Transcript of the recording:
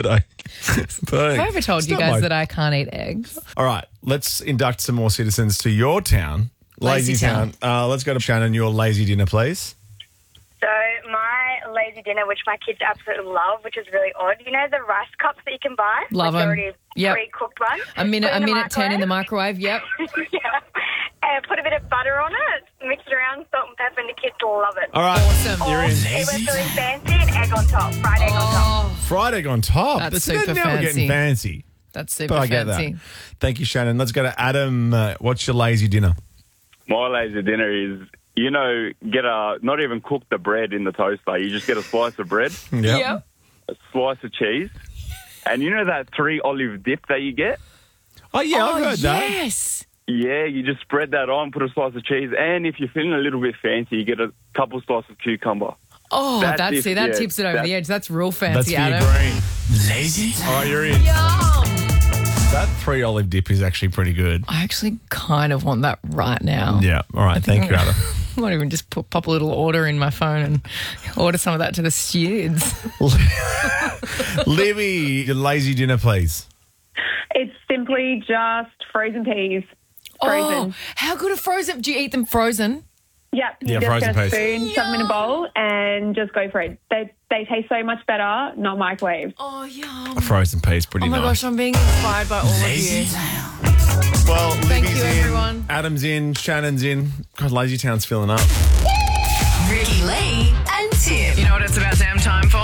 but I Have I ever told you guys that I can't eat eggs? All right, let's induct some more citizens to your town, Lazy Town. Let's go to Shannon, your lazy dinner, please. So my lazy dinner, which my kids absolutely love, which is really odd. You know the rice cups that you can buy? Love them. Already pre-cooked ones? A minute 10 in the microwave, yep. Yeah. And put a bit of butter on it, mix it around, salt and pepper, and the kids will love it. All right. Awesome. You're in. If we're feeling fancy, an egg on top, fried egg on top. Fried egg on top. That's super now we're getting fancy. That's super But I get fancy. that. Thank you, Shannon. Let's go to Adam. What's your lazy dinner? My lazy dinner is, not even cook the bread in the toaster. You just get a slice of bread, Yep. a slice of cheese, and you know that 3 olive dip that you get? Oh, yeah, I've heard that. Yes. Yeah, you just spread that on, put a slice of cheese, and if you're feeling a little bit fancy, you get a couple slices of cucumber. Oh, that tips it over the edge. That's real fancy, That's Adam. for your green. Lazy? All right, you're in. Yum. That 3 olive dip is actually pretty good. I actually kind of want that right now. Yeah. All right. Thank you, Adam. I might even just pop a little order in my phone and order some of that to the stewards. Libby, your lazy dinner, please. It's simply just frozen peas. Frozen. Oh, how good are frozen? Do you eat them frozen? Yep. Yeah, You just frozen get a peas. spoon, shove them in a bowl, and just go for it. They taste so much better, not microwave. Oh, yum. A frozen pea's pretty Oh, my nice. gosh, I'm being inspired by all of you. Well, Thank Libby's you, in, everyone. Adam's in, Shannon's in. God, Lazy Town's filling up. Ricky Lee and Tim. You know what it's about damn time for?